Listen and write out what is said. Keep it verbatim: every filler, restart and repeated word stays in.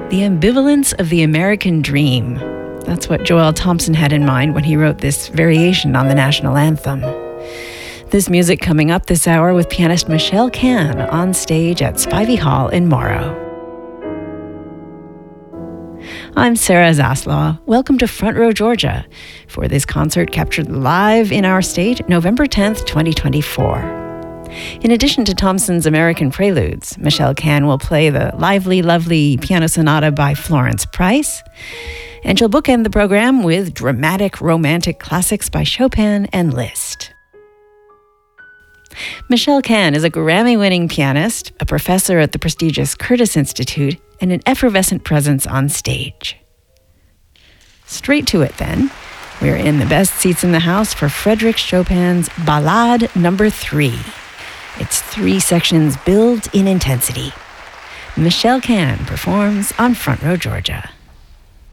The ambivalence of the American dream. That's what Joel Thompson had in mind when he wrote this variation on the national anthem. This music coming up this hour with pianist Michelle Can on stage at Spivey Hall in Morrow. I'm Sarah Zaslaw. Welcome to Front Row Georgia for this concert captured live in our state November tenth, twenty twenty-four. In addition to Thompson's American Preludes, Michelle Can will play the lively, lovely piano sonata by Florence Price, and she'll bookend the program with dramatic, romantic classics by Chopin and Liszt. Michelle Can is a Grammy-winning pianist, a professor at the prestigious Curtis Institute, and an effervescent presence on stage. Straight to it, then. We're in the best seats in the house for Frédéric Chopin's Ballade Number Three. Its three sections build in intensity. Michelle Can performs on Front Row Georgia.